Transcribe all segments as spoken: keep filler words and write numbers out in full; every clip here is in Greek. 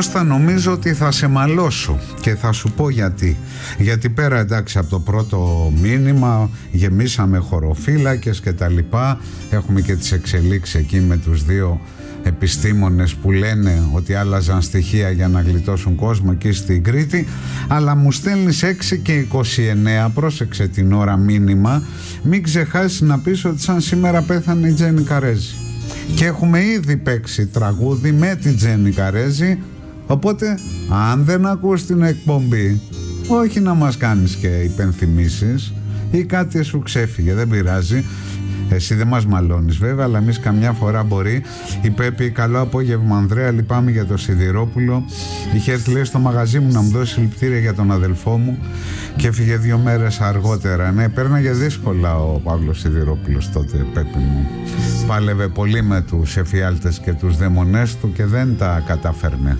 Κώστα, νομίζω ότι θα σε μαλώσω και θα σου πω γιατί. Γιατί πέρα, εντάξει, από το πρώτο μήνυμα γεμίσαμε χωροφύλακες και τα λοιπά, έχουμε και τις εξελίξεις εκεί με τους δύο επιστήμονες που λένε ότι άλλαζαν στοιχεία για να γλιτώσουν κόσμο εκεί στην Κρήτη, αλλά μου στέλνεις έξι και είκοσι εννέα, πρόσεξε την ώρα, μήνυμα, μην ξεχάσεις να πεις ότι σαν σήμερα πέθανε η Τζέννη Καρέζη. Και έχουμε ήδη παίξει τραγούδι με τη Τζέννη Καρέζη, οπότε αν δεν ακούς την εκπομπή, όχι να μας κάνεις και υπενθυμίσεις ή κάτι σου ξέφυγε, δεν πειράζει. Εσύ δεν μας μαλώνεις βέβαια, αλλά εμείς καμιά φορά μπορεί. Η Πέπη, καλό απόγευμα Ανδρέα, λυπάμαι για το Σιδηρόπουλο. Είχε έρθει, λέει, στο μαγαζί μου να μου δώσει συλληπιτήρια για τον αδελφό μου και έφυγε δύο μέρες αργότερα. Ναι, πέρναγε δύσκολα ο Παύλος Σιδηρόπουλος τότε, Πέπη μου. Πάλευε πολύ με τους εφιάλτες και τους δαιμονές του και δεν τα κατάφερνε.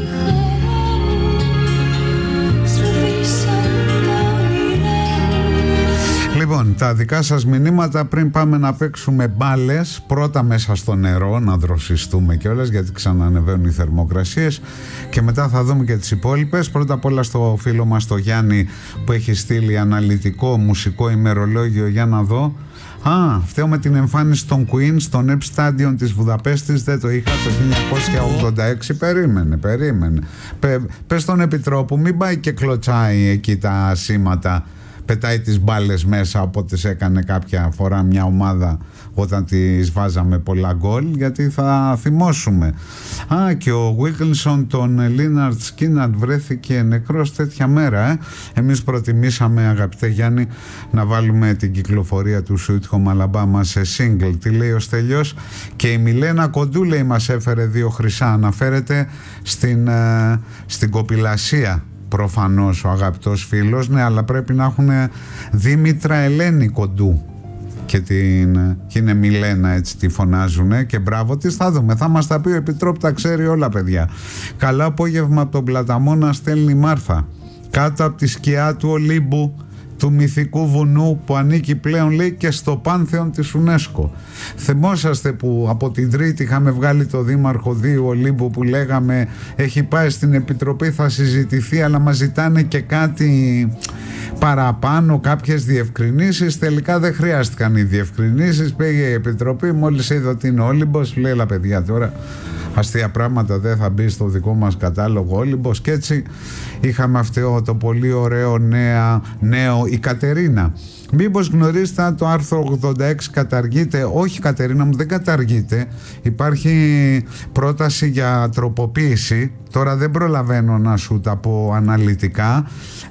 Λοιπόν, τα δικά σας μηνύματα πριν πάμε να παίξουμε μπάλες, πρώτα μέσα στο νερό, να δροσιστούμε κιόλας, γιατί ξανανεβαίνουν οι θερμοκρασίες και μετά θα δούμε και τις υπόλοιπες. Πρώτα απ' όλα στο φίλο μας το Γιάννη που έχει στείλει αναλυτικό μουσικό ημερολόγιο, για να δω. Α, φταίω με την εμφάνιση των Queen στο Nep Stadion της Βουδαπέστης, δεν το είχα το χίλια εννιακόσια ογδόντα έξι. Περίμενε, περίμενε. Πε, πες στον Επιτρόπου, μην πάει και κλωτσάει εκεί τα σήματα, πετάει τις μπάλες μέσα, οπότε σε έκανε κάποια φορά μια ομάδα όταν τις βάζαμε πολλά γκολ, γιατί θα θυμώσουμε. Α, και ο Βίγκλσον τον Λίναρτ Σκίναρτ βρέθηκε νεκρός τέτοια μέρα, ε. Εμείς προτιμήσαμε, αγαπητέ Γιάννη, να βάλουμε την κυκλοφορία του Sweet Home Alabama σε single. Τι λέει ο Στέλιος? Και η Μιλένα Κοντού, λέει, μας έφερε δύο χρυσά. Αναφέρεται στην, ε, στην κοπηλασία. Προφανώς ο αγαπητός φίλος, ναι, αλλά πρέπει να έχουν Δήμητρα Ελένη Κοντού και, την, και είναι Μιλένα, έτσι τη φωνάζουνε, και μπράβο της. Θα δούμε, θα μας τα πει ο Επιτρόπου, τα ξέρει όλα, παιδιά. Καλά απόγευμα από τον Πλαταμόνα, στέλνει η Μάρθα. Κάτω από τη σκιά του Ολύμπου, του μυθικού βουνού που ανήκει πλέον, λέει, και στο πάνθεον της UNESCO. Θυμόσαστε που από την Τρίτη είχαμε βγάλει το δήμαρχο Δίου Ολύμπου που λέγαμε έχει πάει στην Επιτροπή, θα συζητηθεί, αλλά μας ζητάνε και κάτι παραπάνω, κάποιες διευκρινήσεις. Τελικά δεν χρειάστηκαν οι διευκρινήσεις, πήγε η Επιτροπή, μόλις είδε ότι είναι Όλυμπος, λέει, έλα παιδιά, τώρα αστεία πράγματα δεν θα μπει στο δικό μας κατάλογο Όλυμπος. Και έτσι είχαμε αυτό το πολύ ωραίο νέα, νέο. Η Κατερίνα, μήπως γνωρίζετε το άρθρο ογδόντα έξι καταργείται? Όχι, Κατερίνα μου, δεν καταργείται. Υπάρχει πρόταση για τροποποίηση. Τώρα δεν προλαβαίνω να σου τα πω αναλυτικά.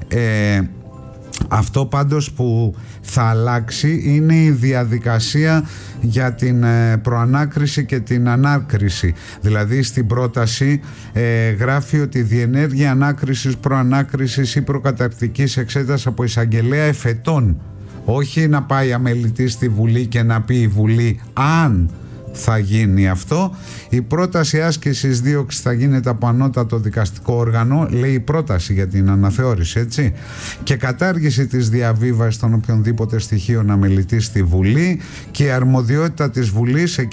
ε, Αυτό πάντως που θα αλλάξει είναι η διαδικασία για την προανάκριση και την ανάκριση. Δηλαδή στην πρόταση ε, γράφει ότι η διενέργεια ανάκρισης, προανάκρισης ή προκαταρκτικής εξέτασης από εισαγγελέα εφετών. Όχι να πάει αμελητή στη Βουλή και να πει η Βουλή αν θα γίνει αυτό. Η πρόταση άσκησης δίωξης θα γίνεται από ανώτατο δικαστικό όργανο, λέει η πρόταση για την αναθεώρηση, έτσι, και κατάργηση της διαβίβασης των οποιονδήποτε στοιχείων αμελητή στη Βουλή, και η αρμοδιότητα της Βουλής